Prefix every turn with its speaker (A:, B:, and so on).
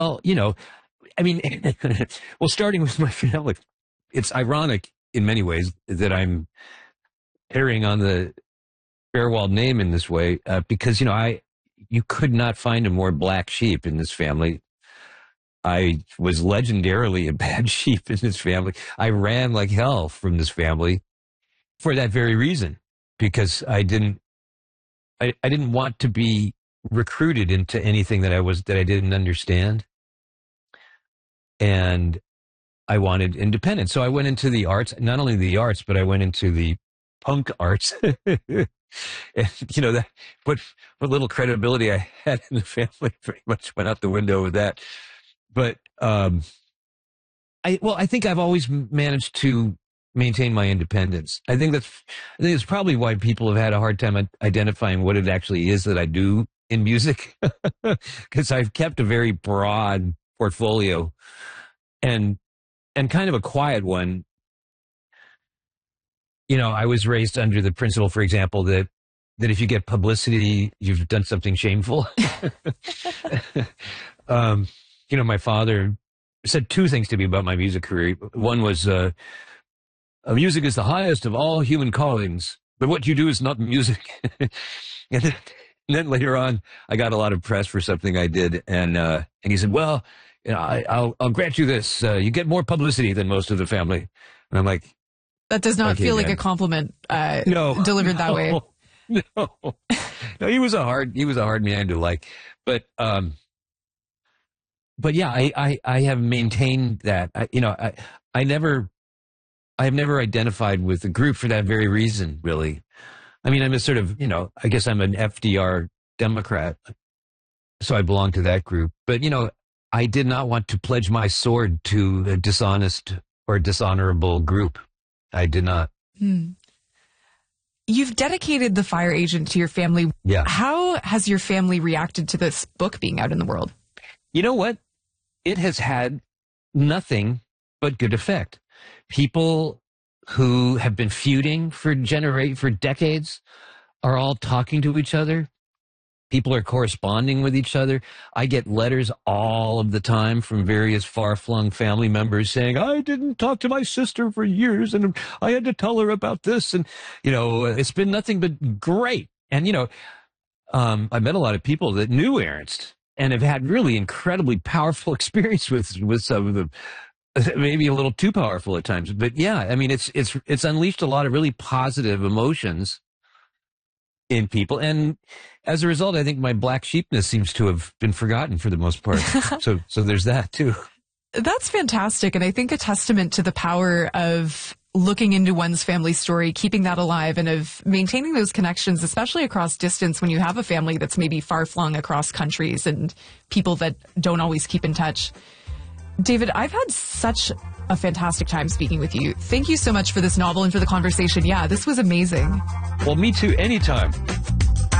A: Well, I mean, well, starting with my family, it's ironic in many ways that I'm carrying on the Fairwald name in this way, because, you could not find a more black sheep in this family. I was legendarily a bad sheep in this family. I ran like hell from this family for that very reason, because I didn't want to be recruited into anything that I didn't understand. And I wanted independence. So I went into the arts, not only the arts, but I went into the punk arts. And, that what little credibility I had in the family pretty much went out the window with that. But I think I've always managed to maintain my independence. I think it's probably why people have had a hard time identifying what it actually is that I do in music, because I've kept a very broad portfolio and kind of a quiet one. I was raised under the principle, for example, that if you get publicity, you've done something shameful. My father said two things to me about my music career. One was, music is the highest of all human callings, but what you do is not music. and then later on, I got a lot of press for something I did, and he said, "Well, I'll grant you this: you get more publicity than most of the family." And I'm like,
B: that does not feel like a compliment delivered that way.
A: No, he was a hard man to like, but yeah, I have maintained that. I have never identified with the group for that very reason, really. I mean, I'm a sort of, I guess I'm an FDR Democrat, so I belong to that group. But, I did not want to pledge my sword to a dishonest or dishonorable group. I did not.
B: You've dedicated The Fire Agent to your family.
A: Yeah.
B: How has your family reacted to this book being out in the world?
A: You know what? It has had nothing but good effect. People who have been feuding for decades are all talking to each other. People are corresponding with each other. I get letters all of the time from various far-flung family members saying, "I didn't talk to my sister for years, and I had to tell her about this." And, it's been nothing but great. And, I met a lot of people that knew Ernst and have had really incredibly powerful experience with some of them. Maybe a little too powerful at times. But yeah, I mean, it's unleashed a lot of really positive emotions in people. And as a result, I think my black sheepness seems to have been forgotten for the most part. So there's that too.
B: That's fantastic. And I think a testament to the power of looking into one's family story, keeping that alive, and of maintaining those connections, especially across distance when you have a family that's maybe far flung across countries and people that don't always keep in touch. David, I've had such a fantastic time speaking with you. Thank you so much for this novel and for the conversation. Yeah, this was amazing.
A: Well, me too. Anytime.